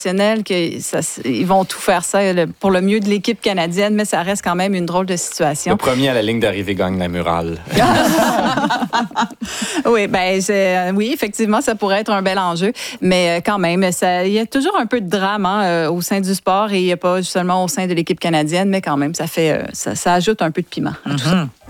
ils vont tout faire ça pour le mieux de l'équipe canadienne, mais ça reste quand même une drôle de situation. Le premier à la ligne d'arrivée gagne la murale. Oui, oui, effectivement, ça pourrait être un bel enjeu, mais quand même, il y a toujours un peu de drame au sein du sport et il n'y a pas seulement au sein de l'équipe canadienne, mais quand même, ça ajoute un peu de piment à tout ça.